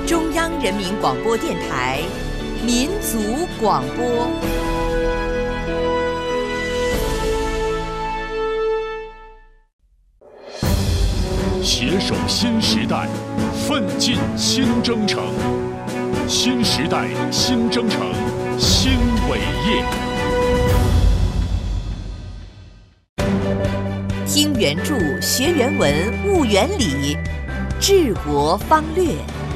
中央人民广播电台民族广播。 携手新时代，奋进新征程。新时代新征程，新伟业。 听原著，学原文，悟原理，治国方略。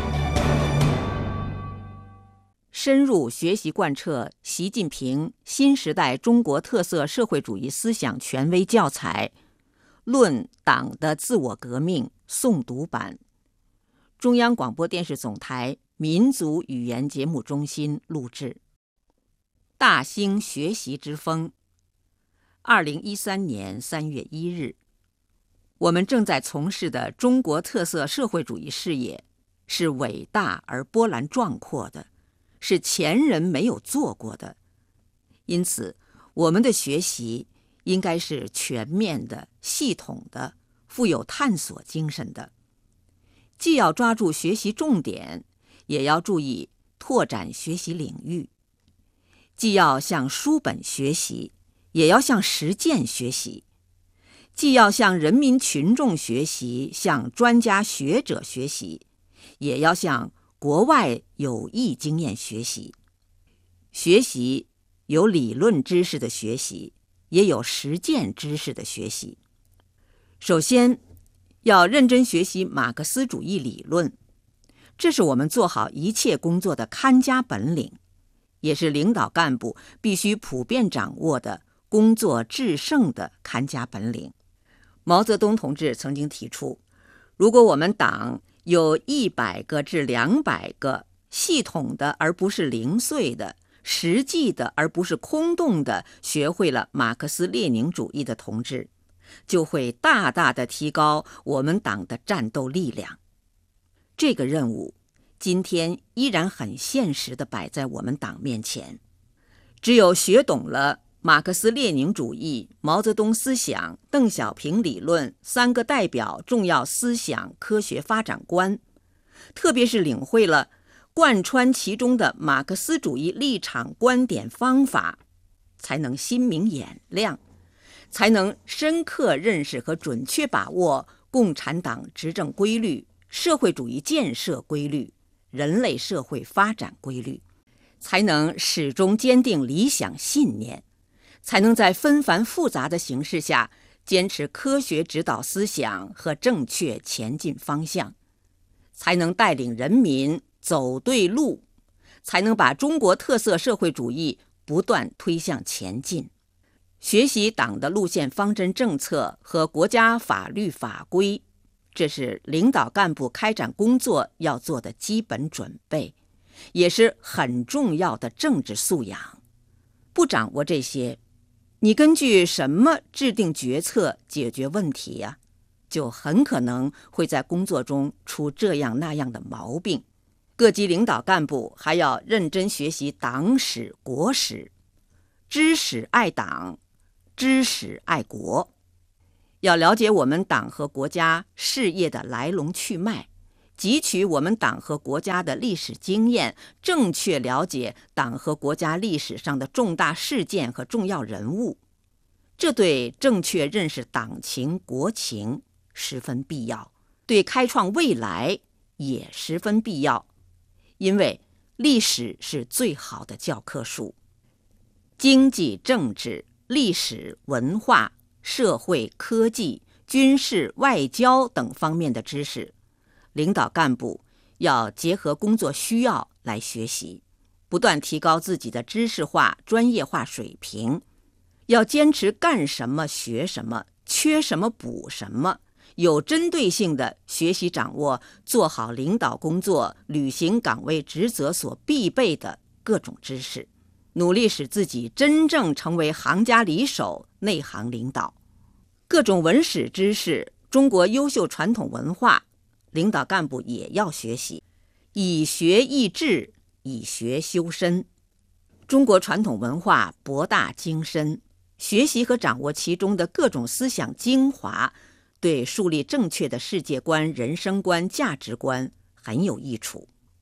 深入学习贯彻习近平新时代中国特色社会主义思想权威教材《论党的自我革命》诵读版，中央广播电视总台民族语言节目中心录制。大兴学习之风。2013年3月1日，我们正在从事的中国特色社会主义事业是伟大而波澜壮阔的，是前人没有做过的。因此，我们的学习应该是全面的、系统的、富有探索精神的。既要抓住学习重点，也要注意拓展学习领域；既要向书本学习，也要向实践学习；既要向人民群众学习，向专家学者学习，也要向国外有益经验学习。学习有理论知识的学习，也有实践知识的学习。首先，要认真学习马克思主义理论，这是我们做好一切工作的看家本领，也是领导干部必须普遍掌握的工作制胜的看家本领。毛泽东同志曾经提出，如果我们党有100个至200个系统的而不是零碎的、实际的而不是空洞的学会了马克思列宁主义的同志，就会大大的提高我们党的战斗力量。这个任务今天依然很现实地摆在我们党面前。只有学懂了马克思列宁主义、毛泽东思想、邓小平理论3个代表重要思想科学发展观，特别是领会了贯穿其中的马克思主义立场、观点、方法，才能心明眼亮，才能深刻认识和准确把握共产党执政规律、社会主义建设规律、人类社会发展规律，才能始终坚定理想信念，才能在纷繁复杂的形势下坚持科学指导思想和正确前进方向，才能带领人民走对路，才能把中国特色社会主义不断推向前进。学习党的路线方针政策和国家法律法规，这是领导干部开展工作要做的基本准备，也是很重要的政治素养。不掌握这些，你根据什么制定决策解决问题呀？就很可能会在工作中出这样那样的毛病。各级领导干部还要认真学习党史、国史，知史爱党，知史爱国。要了解我们党和国家事业的来龙去脉，汲取我们党和国家的历史经验，正确了解党和国家历史上的重大事件和重要人物，这对正确认识党情国情十分必要，对开创未来也十分必要。因为历史是最好的教科书。经济、政治、历史、文化、社会、科技、军事、外交等方面的知识，领导干部要结合工作需要来学习，不断提高自己的知识化、专业化水平。要坚持干什么学什么，缺什么补什么，有针对性地学习掌握，做好领导工作、履行岗位职责所必备的各种知识，努力使自己真正成为行家里手、内行领导。各种文史知识、中国优秀传统文化，领导干部也要学习，以学益智，以学修身。中国传统文化博大精深，学习和掌握其中的各种思想精华，对树立正确的世界观、人生观、价值观很有益处。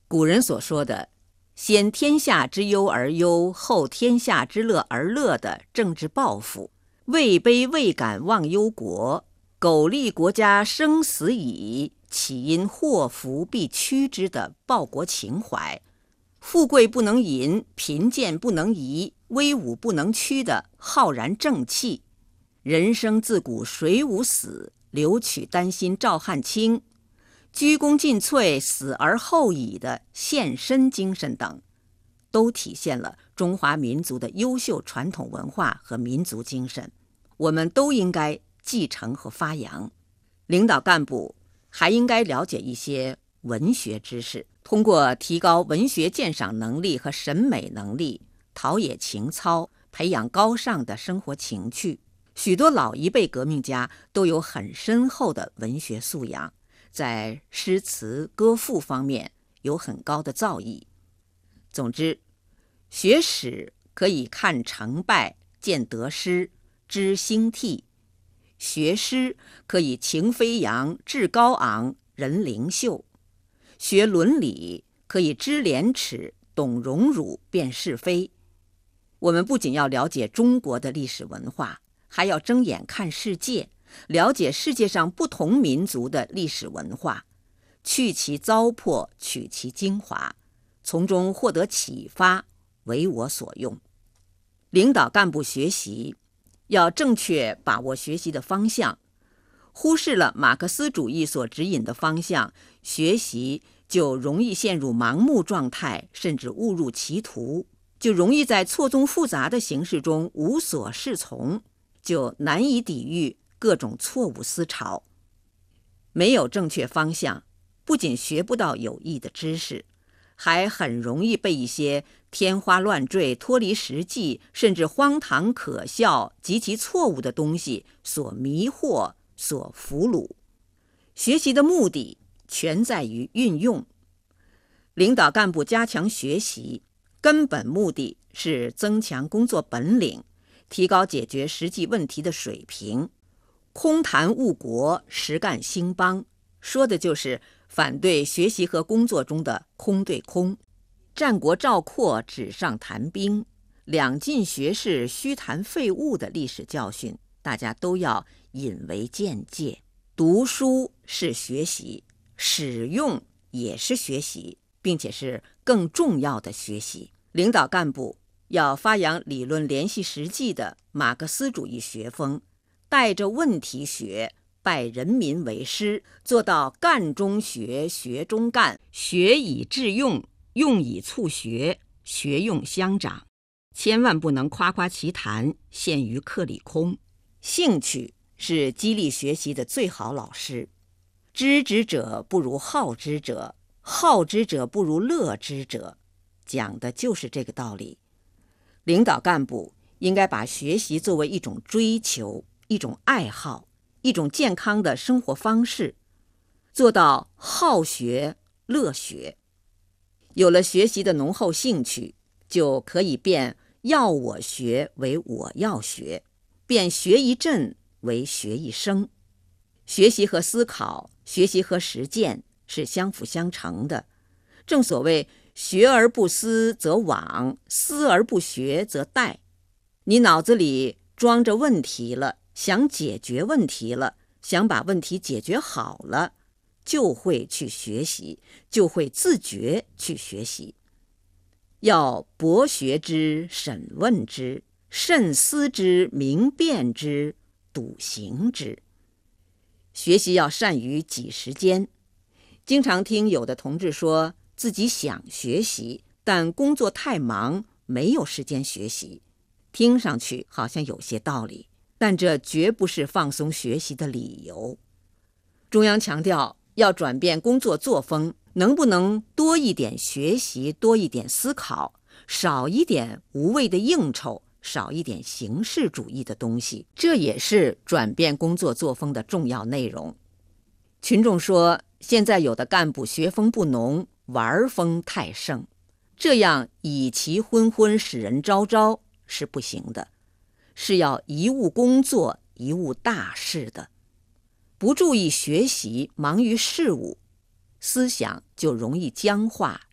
古人所说的先天下之忧而忧，后天下之乐而乐的政治抱负，位卑未敢忘忧国，苟利国家生死以，岂因祸福必趋之的报国情怀，富贵不能淫，贫贱不能移，威武不能屈的浩然正气，人生自古谁无死，留取丹心照汗青，鞠躬尽瘁，死而后已的献身精神等，都体现了中华民族的优秀传统文化和民族精神，我们都应该继承和发扬。领导干部还应该了解一些文学知识，通过提高文学鉴赏能力和审美能力，陶冶情操，培养高尚的生活情趣。许多老一辈革命家都有很深厚的文学素养，在诗词歌赋方面有很高的造诣。总之，学史可以看成败，见得失，知兴替；学诗可以情飞扬，志高昂，人灵秀；学伦理可以知廉耻，懂荣辱，辨是非。我们不仅要了解中国的历史文化，还要睁眼看世界，了解世界上不同民族的历史文化，去其糟粕，取其精华，从中获得启发，为我所用。领导干部学习要正确把握学习的方向，忽视了马克思主义所指引的方向，学习就容易陷入盲目状态，甚至误入歧途，就容易在错综复杂的形势中无所适从，就难以抵御各种错误思潮。没有正确方向，不仅学不到有益的知识，还很容易被一些天花乱坠、脱离实际，甚至荒唐可笑、极其错误的东西所迷惑、所俘虏。学习的目的全在于运用。领导干部加强学习，根本目的是增强工作本领，提高解决实际问题的水平。空谈误国，实干兴邦，说的就是反对学习和工作中的空对空。战国赵括纸上谈兵，两晋学士虚谈废物的历史教训，大家都要引为鉴戒。读书是学习，使用也是学习，并且是更重要的学习。领导干部要发扬理论联系实际的马克思主义学风，带着问题学，拜人民为师，做到干中学，学中干，学以致用，用以促学，学用相长。千万不能夸夸其谈，陷于课里空。兴趣是激励学习的最好老师。知之者不如好之者，好之者不如乐之者，讲的就是这个道理。领导干部应该把学习作为一种追求，一种爱好，一种健康的生活方式，做到好学乐学。有了学习的浓厚兴趣，就可以变要我学为我要学，变学一阵为学一生。学习和思考，学习和实践是相辅相成的。正所谓学而不思则罔，思而不学则殆。你脑子里装着问题了，想解决问题了，想把问题解决好了，就会去学习，就会自觉去学习。要博学之，审问之，慎思之，明辨之，笃行之。学习要善于挤时间。经常听有的同志说自己想学习，但工作太忙，没有时间学习。听上去好像有些道理，但这绝不是放松学习的理由。中央强调要转变工作作风，能不能多一点学习，多一点思考，少一点无谓的应酬，少一点形式主义的东西，这也是转变工作作风的重要内容。群众说，现在有的干部学风不浓，玩风太盛，这样以其昏昏，使人昭昭是不行的，是要一务工作，一务大事的。不注意学习，忙于事务，思想就容易僵化，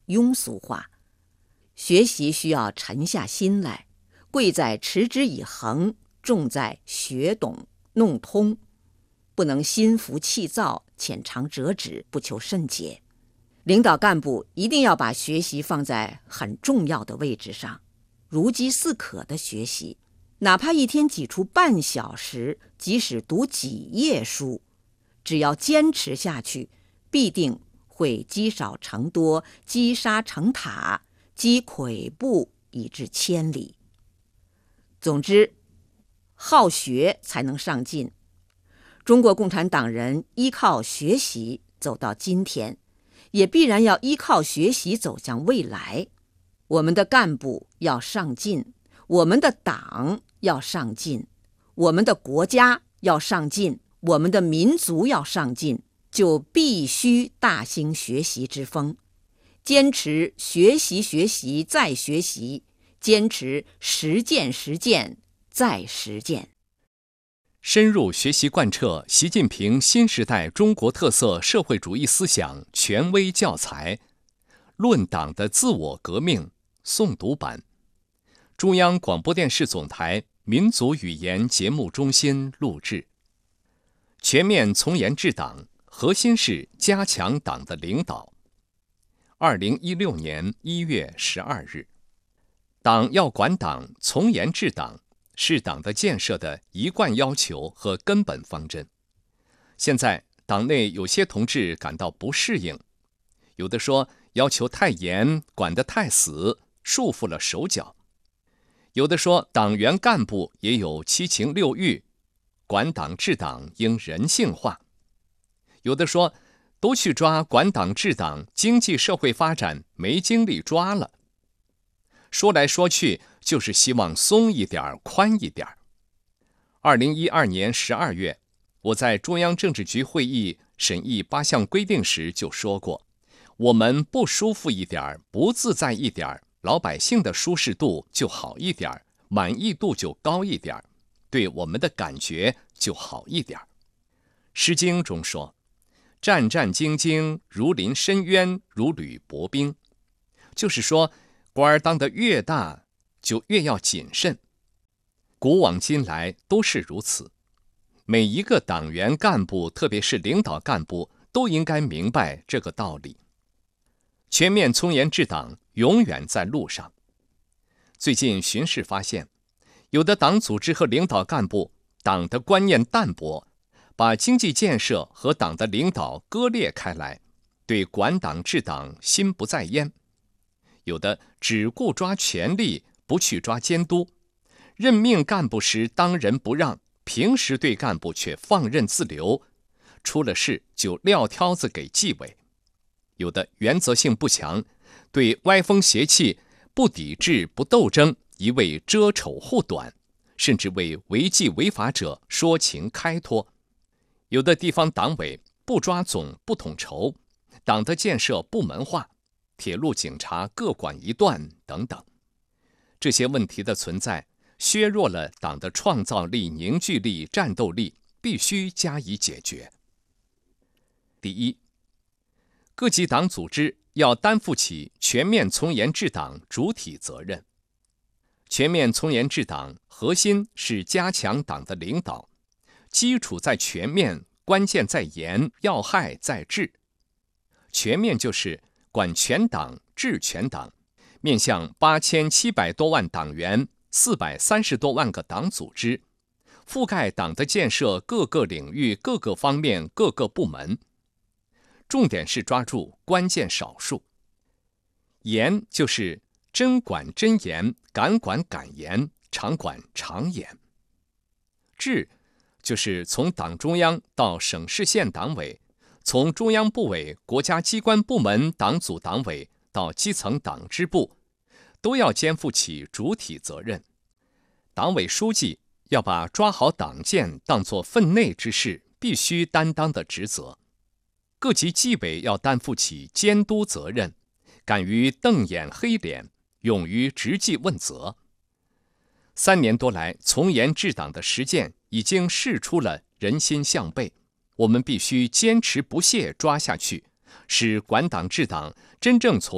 庸俗化。学习需要沉下心来，贵在持之以恒，重在学懂弄通，不能心浮气躁、浅尝辄止、不求甚解。领导干部一定要把学习放在很重要的位置上，如饥似渴的学习，哪怕一天挤出半小时，即使读几页书，只要坚持下去，必定会积少成多，积沙成塔，积跬步以至千里。总之，好学才能上进。中国共产党人依靠学习走到今天，也必然要依靠学习走向未来。我们的干部要上进，我们的党要上进，我们的国家要上进，我们的民族要上进，就必须大兴学习之风，坚持学习学习再学习，坚持实践实践再实践。 深入学习贯彻习近平新时代中国特色社会主义思想权威教材《论党的自我革命》诵读版，中央广播电视总台民族语言节目中心录制。全面从严治党，核心是加强党的领导。2016年1月12日，党要管党，从严治党，是党的建设的一贯要求和根本方针。现在党内有些同志感到不适应，有的说要求太严，管得太死，束缚了手脚；有的说党员干部也有七情六欲，管党治党应人性化；有的说都去抓管党治党，经济社会发展没精力抓了。说来说去，就是希望松一点，宽一点。2012年12月，我在中央政治局会议审议8项规定时就说过，我们不舒服一点，不自在一点，老百姓的舒适度就好一点，满意度就高一点，对我们的感觉就好一点。诗经中说，战战兢兢，如临深渊，如履薄冰，就是说官儿当得越大，就越要谨慎。古往今来都是如此，每一个党员干部，特别是领导干部，都应该明白这个道理。全面从严治党永远在路上。最近巡视发现，有的党组织和领导干部，党的观念淡薄，把经济建设和党的领导割裂开来，对管党治党心不在焉。有的只顾抓权力，不去抓监督，任命干部时当仁不让，平时对干部却放任自流，出了事就撂挑子给纪委。有的原则性不强，对歪风邪气不抵制不斗争，一味遮丑护短，甚至为违纪违法者说情开脱。有的地方党委不抓总不统筹，党的建设部门化，铁路警察各管一段等等。这些问题的存在，削弱了党的创造力、凝聚力、战斗力，必须加以解决。第一，各级党组织要担负起全面从严治党主体责任。全面从严治党核心是加强党的领导，基础在全面，关键在严，要害在治。全面就是管全党、治全党，面向8700多万党员，430多万个党组织，覆盖党的建设各个领域、各个方面、各个部门。重点是抓住关键少数。严就是真管真严，敢管敢严，常管常严。治就是从党中央到省市县党委，从中央部委、国家机关部门党组党委到基层党支部，都要肩负起主体责任。党委书记要把抓好党建当作分内之事，必须担当的职责。各级纪委要担负起监督责任，敢于瞪眼黑脸，勇于直纪问责。3年多来，从严治党的实践已经示出了人心向背，我们必须坚持不懈抓下去，使管党治党真正从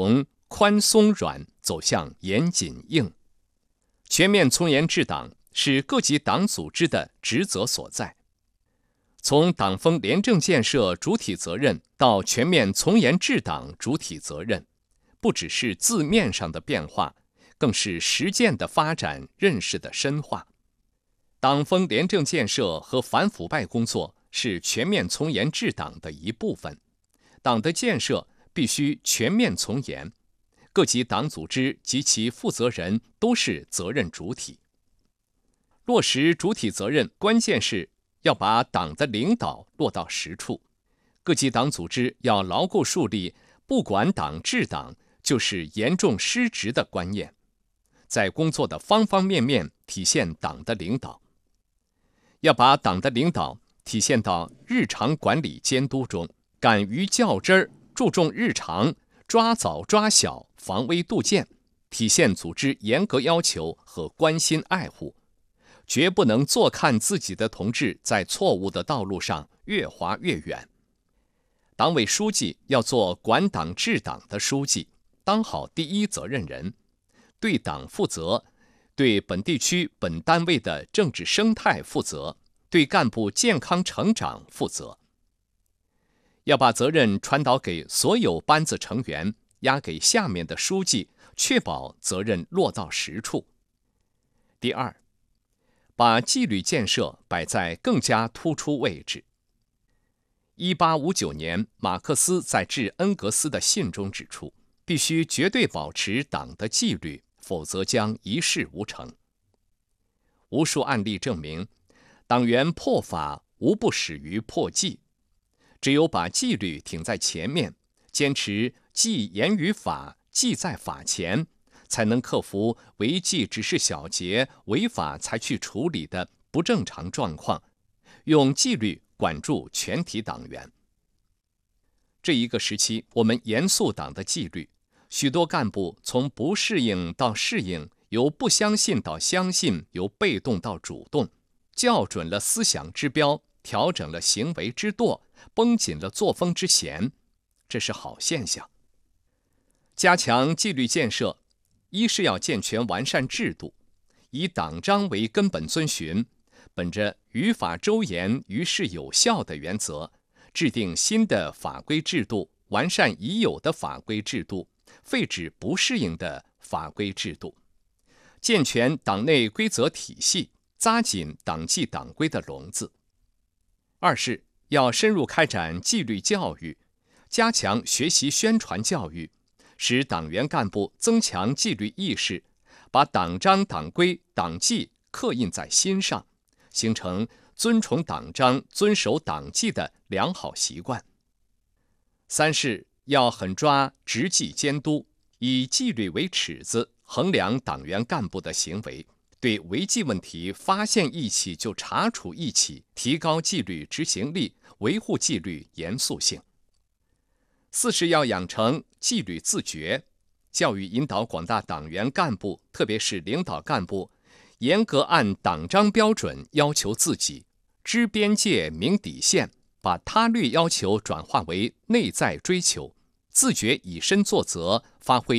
宽松软走向严谨硬。全面从严治党是各级党组织的职责所在。从党风廉政建设主体责任到全面从严治党主体责任，不只是字面上的变化，更是实践的发展、认识的深化。党风廉政建设和反腐败工作是全面从严治党的一部分。党的建设必须全面从严，各级党组织及其负责人都是责任主体。落实主体责任，关键是要把党的领导落到实处。各级党组织要牢固树立不管党治党就是严重失职的观念，在工作的方方面面体现党的领导。要把党的领导体现到日常管理监督中，敢于较真儿，注重日常，抓早抓小，防微杜渐，体现组织严格要求和关心爱护，绝不能坐看自己的同志在错误的道路上越滑越远。党委书记要做管党治党的书记，当好第一责任人，对党负责，对本地区本单位的政治生态负责，对干部健康成长负责。要把责任传导给所有班子成员，压给下面的书记，确保责任落到实处。第二，把纪律建设摆在更加突出位置。1859年，马克思在致恩格斯的信中指出，必须绝对保持党的纪律，否则将一事无成。无数案例证明，党员破法无不始于破纪。只有把纪律挺在前面，坚持纪严于法，纪在法前，才能克服违纪只是小节，违法才去处理的不正常状况，用纪律管住全体党员。这一个时期，我们严肃党的纪律，许多干部从不适应到适应，由不相信到相信，由被动到主动，校准了思想之标，调整了行为之舵，绷紧了作风之弦，这是好现象。加强纪律建设，一是要健全完善制度，以党章为根本遵循，本着于法周严、于事有效的原则，制定新的法规制度，完善已有的法规制度，废止不适应的法规制度，健全党内规则体系，扎紧党纪党规的笼子。二是要深入开展纪律教育，加强学习宣传教育，使党员干部增强纪律意识，把党章党规党纪刻印在心上，形成尊崇党章遵守党纪的良好习惯。三是要狠抓执纪监督，以纪律为尺子，衡量党员干部的行为，对违纪问题发现一起就查处一起，提高纪律执行力，维护纪律严肃性。四是要养成纪律自觉，教育引导广大党员干部，特别是领导干部，严格按党章标准要求自己，知边界明底线，把他律要求转化为内在追求，自觉以身作则，发挥